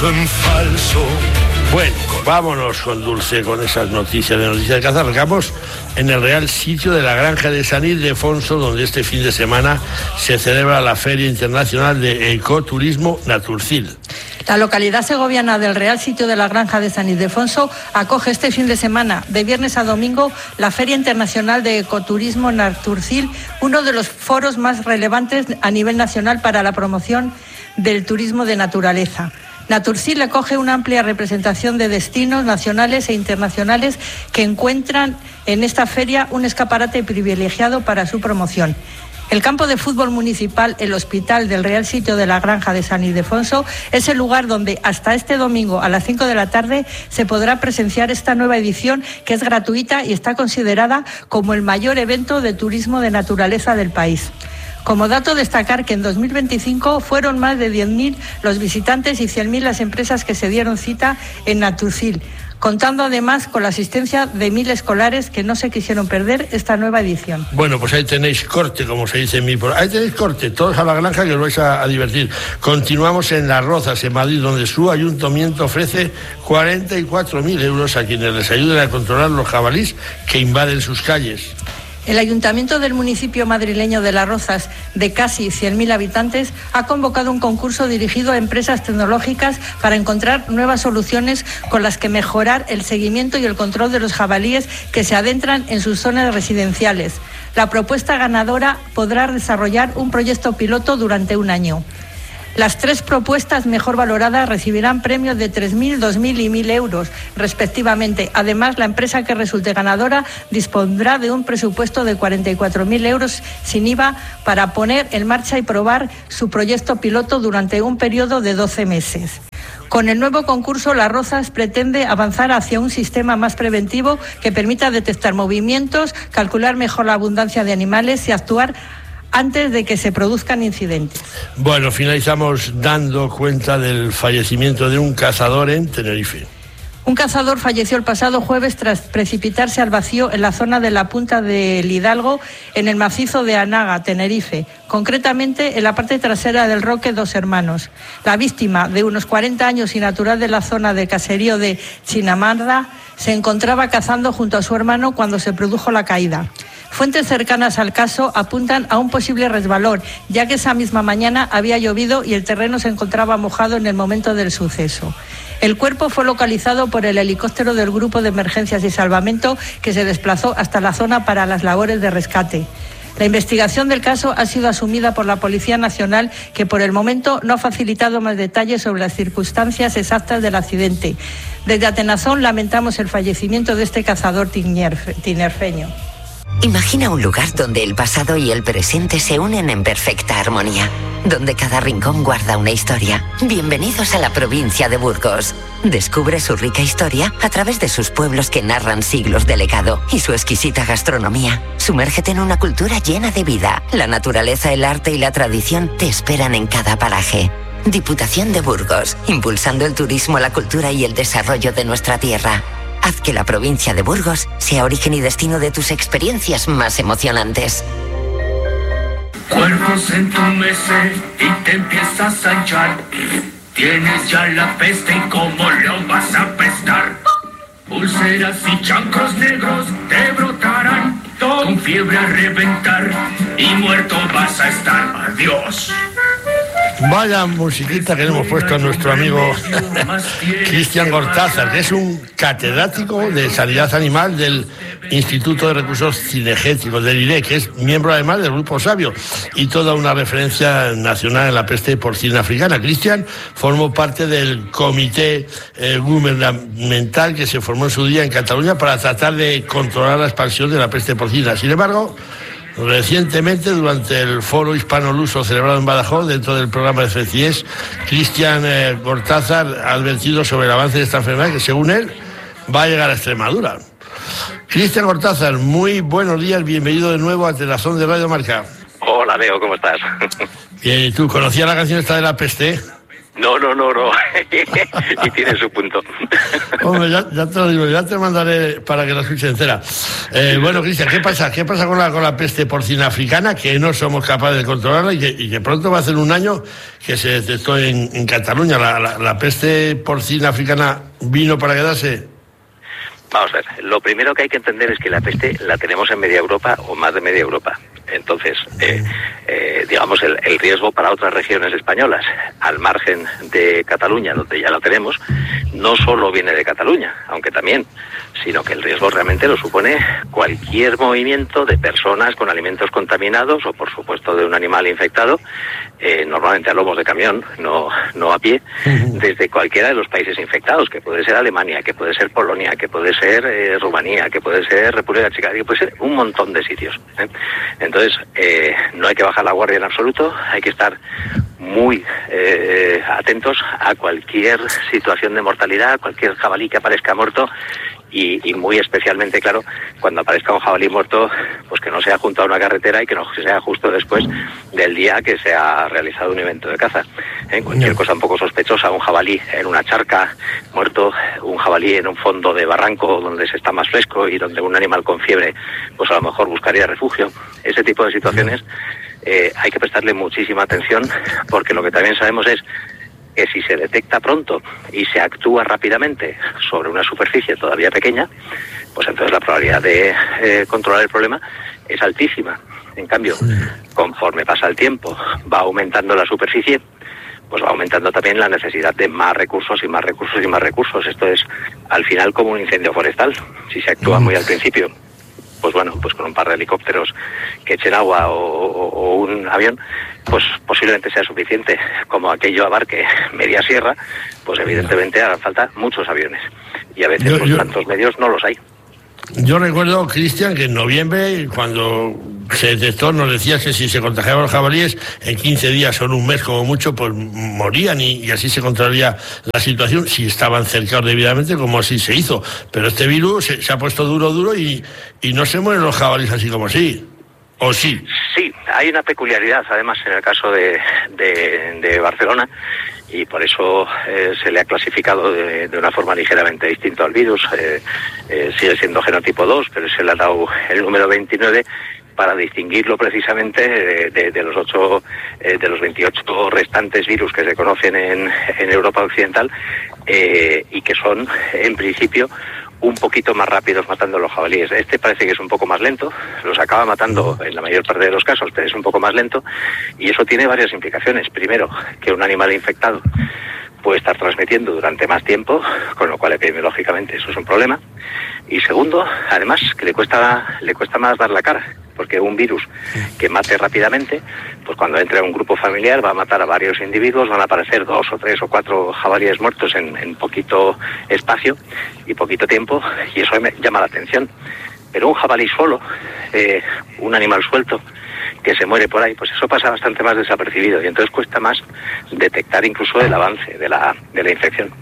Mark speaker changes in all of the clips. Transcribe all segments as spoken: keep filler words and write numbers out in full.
Speaker 1: En falso.
Speaker 2: Bueno, vámonos con Dulce con esas noticias de Noticias de Caza. Arrancamos en el Real Sitio de la Granja de San Ildefonso, donde este fin de semana se celebra la Feria Internacional de Ecoturismo Naturcil.
Speaker 3: La localidad segoviana del Real Sitio de la Granja de San Ildefonso acoge este fin de semana, de viernes a domingo, la Feria Internacional de Ecoturismo Naturcil, uno de los foros más relevantes a nivel nacional para la promoción del turismo de naturaleza. Naturcil acoge una amplia representación de destinos nacionales e internacionales que encuentran en esta feria un escaparate privilegiado para su promoción. El campo de fútbol municipal, el Hospital del Real Sitio de la Granja de San Ildefonso, es el lugar donde hasta este domingo a las cinco de la tarde se podrá presenciar esta nueva edición, que es gratuita y está considerada como el mayor evento de turismo de naturaleza del país. Como dato, destacar que en dos mil veinticinco fueron más de diez mil los visitantes y cien mil las empresas que se dieron cita en Naturcil, contando además con la asistencia de mil escolares que no se quisieron perder esta nueva edición.
Speaker 2: Bueno, pues ahí tenéis corte, como se dice en mi... Ahí tenéis corte, todos a la granja, que os vais a, a divertir. Continuamos en Las Rozas, en Madrid, donde su ayuntamiento ofrece cuarenta y cuatro mil euros a quienes les ayuden a controlar los jabalíes que invaden sus calles.
Speaker 3: El Ayuntamiento del municipio madrileño de Las Rozas, de casi cien mil habitantes, ha convocado un concurso dirigido a empresas tecnológicas para encontrar nuevas soluciones con las que mejorar el seguimiento y el control de los jabalíes que se adentran en sus zonas residenciales. La propuesta ganadora podrá desarrollar un proyecto piloto durante un año. Las tres propuestas mejor valoradas recibirán premios de tres mil, dos mil y mil euros, respectivamente. Además, la empresa que resulte ganadora dispondrá de un presupuesto de cuarenta y cuatro mil euros sin I V A para poner en marcha y probar su proyecto piloto durante un periodo de doce meses. Con el nuevo concurso, Las Rozas pretende avanzar hacia un sistema más preventivo que permita detectar movimientos, calcular mejor la abundancia de animales y actuar antes de que se produzcan incidentes.
Speaker 2: Bueno, finalizamos dando cuenta del fallecimiento de un cazador en Tenerife.
Speaker 3: Un cazador falleció el pasado jueves tras precipitarse al vacío en la zona de la Punta del Hidalgo, en el macizo de Anaga, Tenerife, concretamente en la parte trasera del Roque Dos Hermanos. La víctima, de unos cuarenta años y natural de la zona del caserío de Chinamarra, se encontraba cazando junto a su hermano cuando se produjo la caída. Fuentes cercanas al caso apuntan a un posible resbalón, ya que esa misma mañana había llovido y el terreno se encontraba mojado en el momento del suceso. El cuerpo fue localizado por el helicóptero del Grupo de Emergencias y Salvamento, que se desplazó hasta la zona para las labores de rescate. La investigación del caso ha sido asumida por la Policía Nacional, que por el momento no ha facilitado más detalles sobre las circunstancias exactas del accidente. Desde Atenazón lamentamos el fallecimiento de este cazador tinerfeño.
Speaker 4: Imagina un lugar donde el pasado y el presente se unen en perfecta armonía, donde cada rincón guarda una historia. Bienvenidos a la provincia de Burgos. Descubre su rica historia a través de sus pueblos que narran siglos de legado y su exquisita gastronomía. Sumérgete en una cultura llena de vida. La naturaleza, el arte y la tradición te esperan en cada paraje. Diputación de Burgos, impulsando el turismo, la cultura y el desarrollo de nuestra tierra. Haz que la provincia de Burgos sea origen y destino de tus experiencias más emocionantes.
Speaker 1: Cuervos en tu mesa y te empiezas a hinchar. Tienes ya la peste y cómo lo vas a pestar. Úlceras y chancros negros te brotarán. Con fiebre a reventar y muerto vas a estar. Adiós.
Speaker 2: Vaya musiquita que le hemos puesto a nuestro amigo Cristian Gortázar, que es un catedrático de sanidad animal del Instituto de Recursos Cinegéticos, del I R E, que es miembro además del Grupo Sabio y toda una referencia nacional en la peste porcina africana. Cristian formó parte del comité eh, gubernamental que se formó en su día en Cataluña para tratar de controlar la expansión de la peste porcina. Sin embargo, recientemente, durante el foro hispano-luso celebrado en Badajoz, dentro del programa de C C I E S, Cristian eh, Gortázar ha advertido sobre el avance de esta enfermedad que, según él, va a llegar a Extremadura. Cristian Gortázar, muy buenos días, bienvenido de nuevo a Telazón de Radio Marca.
Speaker 5: Hola, Leo, ¿cómo estás?
Speaker 2: Bien, ¿y tú conocías la canción esta de la peste?
Speaker 5: No, no, no, no. Y tiene su punto.
Speaker 2: Hombre, ya, ya te lo digo, ya te mandaré para que la escuches entera. Eh, bueno, Cristian, ¿qué pasa? ¿Qué pasa con la, con la peste porcina africana? Que no somos capaces de controlarla y que, y que pronto va a ser un año que se detectó en, en Cataluña. La, la, ¿La peste porcina africana vino para quedarse?
Speaker 5: Vamos a ver, lo primero que hay que entender es que la peste la tenemos en media Europa o más de media Europa. Entonces, eh, eh, digamos, el, el riesgo para otras regiones españolas, al margen de Cataluña, donde ya lo tenemos, no solo viene de Cataluña, aunque también, sino que el riesgo realmente lo supone cualquier movimiento de personas con alimentos contaminados o, por supuesto, de un animal infectado, eh, normalmente a lomos de camión, no, no a pie, desde cualquiera de los países infectados, que puede ser Alemania, que puede ser Polonia, que puede ser eh, Rumanía, que puede ser República Checa, que puede ser un montón de sitios, ¿eh? Entonces, eh, no hay que bajar la guardia en absoluto, hay que estar muy eh, atentos a cualquier situación de mortalidad, cualquier jabalí que aparezca muerto. Y, y muy especialmente, claro, cuando aparezca un jabalí muerto, pues que no sea junto a una carretera y que no sea justo después del día que se ha realizado un evento de caza. En cualquier cosa un poco sospechosa, un jabalí en una charca muerto, un jabalí en un fondo de barranco donde se está más fresco y donde un animal con fiebre, pues a lo mejor buscaría refugio. Ese tipo de situaciones eh, hay que prestarle muchísima atención, porque lo que también sabemos es que si se detecta pronto y se actúa rápidamente sobre una superficie todavía pequeña, pues entonces la probabilidad de eh, controlar el problema es altísima. En cambio, conforme pasa el tiempo, va aumentando la superficie, pues va aumentando también la necesidad de más recursos y más recursos y más recursos. Esto es, al final, como un incendio forestal. Si se actúa muy al principio, pues bueno, pues con un par de helicópteros que echen agua o, o, o un avión, pues posiblemente sea suficiente. Como aquello abarque media sierra, pues evidentemente harán falta muchos aviones. Y a veces yo, pues yo, tantos medios no los hay.
Speaker 2: Yo recuerdo, Cristian, que en noviembre, cuando se detectó, nos decías que si se contagiaban los jabalíes, en quince días o en un mes como mucho, pues morían y, y así se controlaría la situación si estaban cercados debidamente, como así se hizo. Pero este virus se, se ha puesto duro, duro y, y no se mueren los jabalíes así como así. ¿O sí?
Speaker 5: Sí, hay una peculiaridad, además, en el caso de, de, de Barcelona, y por eso eh, se le ha clasificado de, de una forma ligeramente distinta al virus. Eh, eh, sigue siendo genotipo dos, pero se le ha dado el número veintinueve para distinguirlo precisamente de, de, de los ocho, eh, de los veintiocho restantes virus que se conocen en, en Europa Occidental, eh, y que son, en principio, un poquito más rápidos matando a los jabalíes. Este parece que es un poco más lento, los acaba matando en la mayor parte de los casos, pero es un poco más lento, y eso tiene varias implicaciones. Primero, que un animal infectado puede estar transmitiendo durante más tiempo, con lo cual epidemiológicamente eso es un problema. Y segundo, además, que le cuesta, le cuesta más dar la cara, porque un virus que mate rápidamente, pues cuando entre a un grupo familiar va a matar a varios individuos, van a aparecer dos o tres o cuatro jabalíes muertos en, en poquito espacio y poquito tiempo, y eso llama la atención. Pero un jabalí solo, eh, un animal suelto, que se muere por ahí, pues eso pasa bastante más desapercibido y entonces cuesta más detectar incluso el avance de la, de la infección.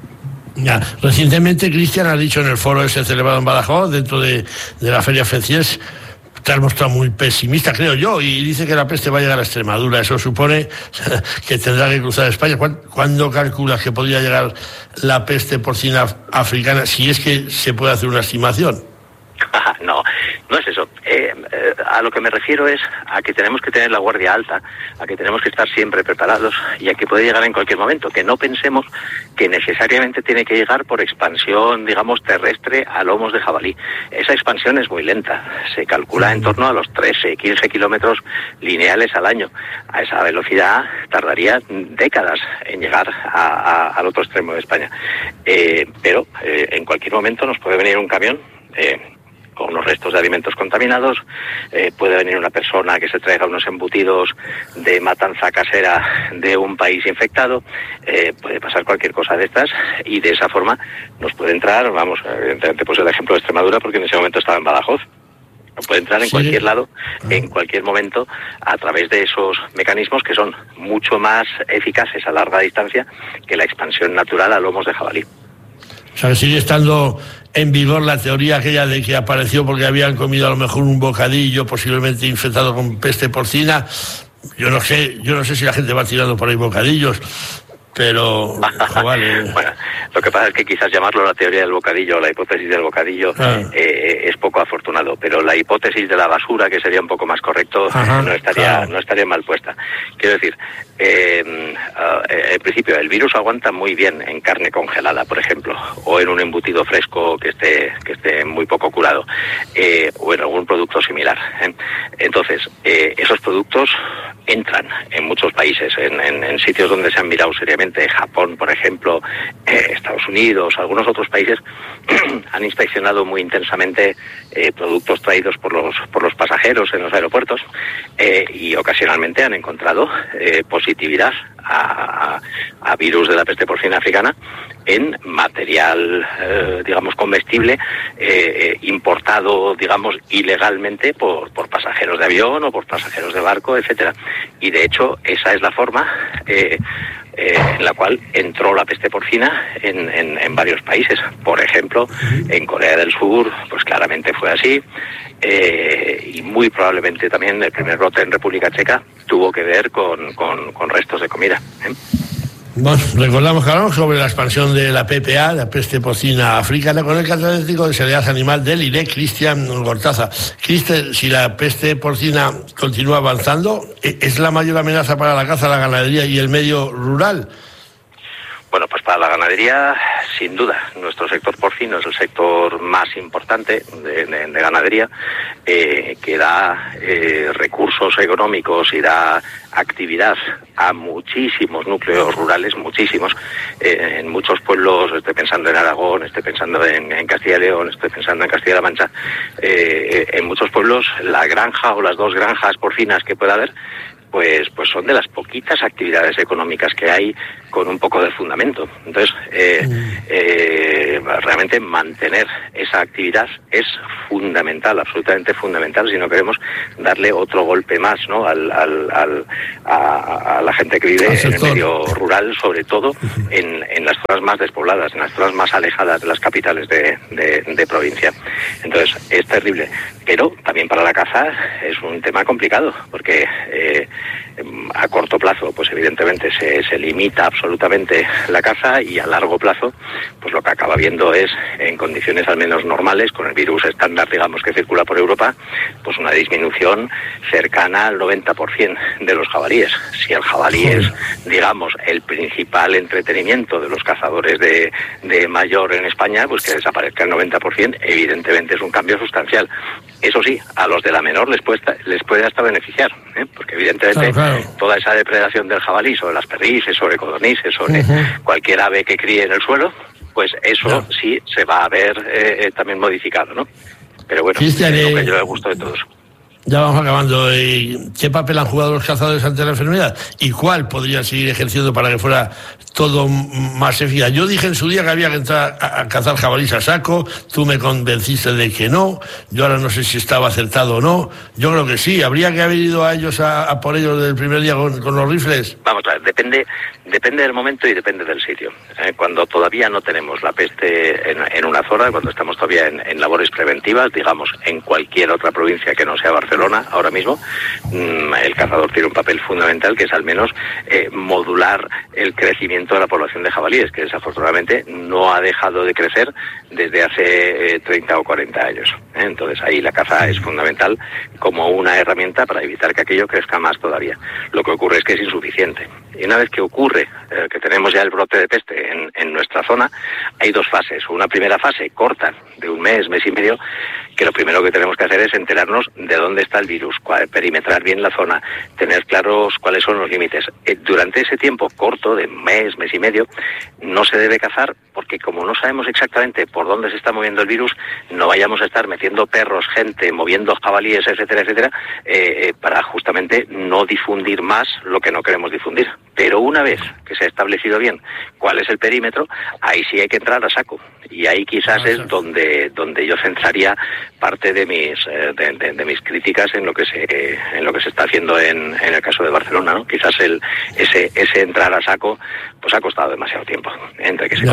Speaker 2: Ya, recientemente, Cristian, ha dicho en el foro ese celebrado en Badajoz, dentro de, de la Feria FECIES, te has mostrado muy pesimista, creo yo, y dice que la peste va a llegar a Extremadura. Eso supone que tendrá que cruzar España. ¿Cuándo calculas que podría llegar la peste porcina africana, si es que se puede hacer una estimación?
Speaker 5: No, no es eso. Eh, eh, a lo que me refiero es a que tenemos que tener la guardia alta, a que tenemos que estar siempre preparados y a que puede llegar en cualquier momento. Que no pensemos que necesariamente tiene que llegar por expansión, digamos, terrestre a lomos de jabalí. Esa expansión es muy lenta. Se calcula en torno a los trece, quince kilómetros lineales al año. A esa velocidad tardaría décadas en llegar a, a, al otro extremo de España. Eh, pero eh, en cualquier momento nos puede venir un camión Eh, con unos restos de alimentos contaminados, eh, puede venir una persona que se traiga unos embutidos de matanza casera de un país infectado, eh, puede pasar cualquier cosa de estas y de esa forma nos puede entrar, vamos, evidentemente puse el ejemplo de Extremadura porque en ese momento estaba en Badajoz, puede entrar en sí. cualquier lado, en cualquier momento, a través de esos mecanismos que son mucho más eficaces a larga distancia que la expansión natural a lomos de jabalí.
Speaker 2: O sea, sigue estando en vigor la teoría aquella de que apareció porque habían comido a lo mejor un bocadillo posiblemente infectado con peste porcina. Yo no sé, yo no sé si la gente va tirando por ahí bocadillos, pero vale.
Speaker 5: Bueno, lo que pasa es que quizás llamarlo la teoría del bocadillo o la hipótesis del bocadillo ah. eh, es poco afortunado, pero la hipótesis de la basura, que sería un poco más correcto, Ajá, no estaría claro. no estaría mal puesta. Quiero decir, eh, uh, en principio el virus aguanta muy bien en carne congelada, por ejemplo, o en un embutido fresco que esté que esté muy poco curado, eh, o en algún producto similar. ¿eh? Entonces, eh, esos productos entran en muchos países, en, en, en sitios donde se han mirado seriamente, Japón, por ejemplo, eh, Estados Unidos, algunos otros países han inspeccionado muy intensamente eh, productos traídos por los por los pasajeros en los aeropuertos eh, y ocasionalmente han encontrado eh, positividad a, a virus de la peste porcina africana en material, eh, digamos, comestible eh, importado, digamos, ilegalmente por, por pasajeros de avión o por pasajeros de barco, etcétera. Y de hecho esa es la forma eh, eh, en la cual entró la peste porcina en, en, en varios países. Por ejemplo, en Corea del Sur, pues claramente fue así. Eh, y muy probablemente también el primer brote en República Checa tuvo que ver con, con, con restos de comida. ¿eh?
Speaker 2: Bueno, recordamos que hablamos sobre la expansión de la P P A, la peste porcina africana, con el catedrático de Sanidad Animal del I R E, Cristian Gortaza. Cristian, si la peste porcina continúa avanzando, ¿es la mayor amenaza para la caza, la ganadería y el medio rural?
Speaker 5: Bueno, pues para la ganadería, sin duda. Nuestro sector porcino es el sector más importante de, de, de ganadería, eh, que da eh, recursos económicos y da actividad a muchísimos núcleos rurales, muchísimos. Eh, en muchos pueblos, estoy pensando en Aragón, estoy pensando en, en Castilla y León, estoy pensando en Castilla-La Mancha, eh, en muchos pueblos la granja o las dos granjas porcinas que pueda haber, pues pues son de las poquitas actividades económicas que hay con un poco de fundamento. Entonces, eh, mm. eh, realmente mantener esa actividad es fundamental, absolutamente fundamental, si no queremos darle otro golpe más, ¿no? al, al, al a, a la gente que vive en el medio rural, sobre todo en, en las zonas más despobladas, en las zonas más alejadas de las capitales de, de, de provincia. Entonces, es terrible. Pero también para la caza es un tema complicado, porque eh, a corto plazo, pues evidentemente se, se limita absolutamente la caza, y a largo plazo, pues lo que acaba viendo es, en condiciones al menos normales, con el virus estándar, digamos, que circula por Europa, pues una disminución cercana al noventa por ciento de los jabalíes. Si el jabalí es, digamos, el principal entretenimiento de los cazadores de, de mayor en España, pues que desaparezca el noventa por ciento, evidentemente es un cambio sustancial. Eso sí, a los de la menor les puede, les puede hasta beneficiar, ¿eh? Porque evidentemente claro, claro. toda esa depredación del jabalí sobre las perdices, sobre codornices, sobre uh-huh. cualquier ave que críe en el suelo, pues eso no. sí se va a ver eh, también modificado, ¿no? Pero bueno, Cristian, es lo que yo le gusto de todos.
Speaker 2: Ya vamos acabando. ¿Qué papel han jugado los cazadores ante la enfermedad? ¿Y cuál podrían seguir ejerciendo para que fuera todo más eficaz? Yo dije en su día que había que entrar a, a cazar jabalíes a saco. Tú me convenciste de que no. Yo ahora no sé si estaba acertado o no. Yo creo que sí. ¿Habría que haber ido a ellos a, a por ellos del primer día con, con los rifles?
Speaker 5: Vamos a ver, depende, depende del momento y depende del sitio. Eh, cuando todavía no tenemos la peste en, en una zona, cuando estamos todavía en, en labores preventivas, digamos, en cualquier otra provincia que no sea Barcelona, ahora mismo, el cazador tiene un papel fundamental, que es al menos eh, modular el crecimiento de la población de jabalíes, que desafortunadamente no ha dejado de crecer desde hace eh, treinta o cuarenta años. ¿eh? Entonces ahí la caza es fundamental como una herramienta para evitar que aquello crezca más todavía. Lo que ocurre es que es insuficiente. Y una vez que ocurre, eh, que tenemos ya el brote de peste en, en nuestra zona, hay dos fases. Una primera fase corta, de un mes, mes y medio, que lo primero que tenemos que hacer es enterarnos de dónde está el virus, cuál, perimetrar bien la zona, tener claros cuáles son los límites. Eh, durante ese tiempo corto, de mes, mes y medio, no se debe cazar, porque como no sabemos exactamente por dónde se está moviendo el virus, no vayamos a estar metiendo perros, gente, moviendo jabalíes, etcétera, etcétera, eh, eh, para justamente no difundir más lo que no queremos difundir. Pero una vez que se ha establecido bien cuál es el perímetro, ahí sí hay que entrar a saco. Y ahí quizás ah, es donde donde yo centraría parte de mis eh, de, de, de mis críticas en lo que se en lo que se está haciendo en, en el caso de Barcelona, ¿no? Quizás el ese ese entrar a saco pues ha costado demasiado tiempo, entre que se yeah. contrata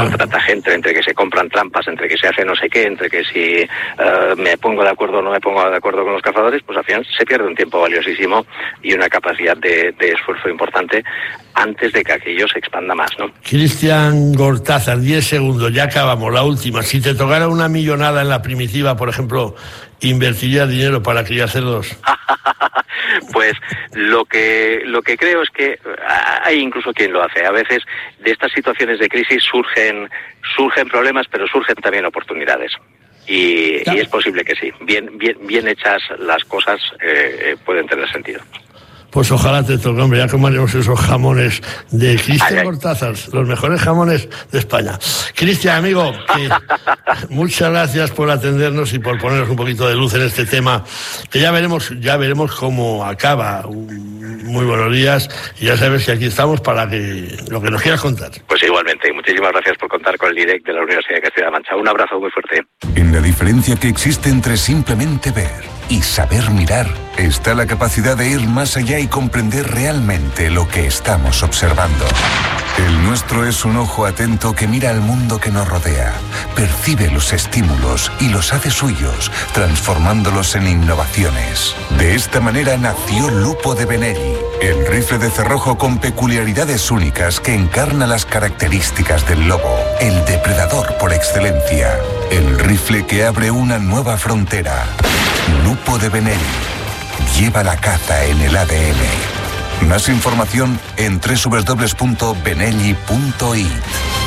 Speaker 5: gente, entre que se compran trampas, entre que se hace no sé qué, entre que si uh, me pongo de acuerdo o no me pongo de acuerdo con los cazadores, pues al final se pierde un tiempo valiosísimo y una capacidad de, de esfuerzo importante antes de que aquello se expanda más, ¿no?
Speaker 2: Cristian Gortázar, diez segundos, ya acabamos, la última. Si te tocara una millonada en la primitiva, por ejemplo, ¿invertirías dinero para criar cerdos?
Speaker 5: Pues lo que lo que creo es que hay incluso quien lo hace. A veces de estas situaciones de crisis surgen surgen problemas, pero surgen también oportunidades. Y, y es posible que sí. Bien bien bien hechas las cosas eh, pueden tener sentido.
Speaker 2: Pues ojalá te toque, hombre, ya comeremos esos jamones de Cristian Gortázar, los mejores jamones de España. Cristian, amigo, que muchas gracias por atendernos y por ponernos un poquito de luz en este tema, que ya veremos, ya veremos cómo acaba. Muy buenos días, y ya sabes que aquí estamos para que lo que nos quieras contar.
Speaker 5: Pues igualmente, y muchísimas gracias por contar con el direct de la Universidad de Castilla-La Mancha. Un abrazo muy fuerte.
Speaker 6: En la diferencia que existe entre simplemente ver y saber mirar, está la capacidad de ir más allá y comprender realmente lo que estamos observando. El nuestro es un ojo atento que mira al mundo que nos rodea, percibe los estímulos y los hace suyos, transformándolos en innovaciones. De esta manera nació Lupo de Benelli, el rifle de cerrojo con peculiaridades únicas que encarna las características del lobo, el depredador por excelencia, el rifle que abre una nueva frontera. Lupo de Benelli lleva la caza en el A D N. Más información en doble u doble u doble u punto benelli punto it.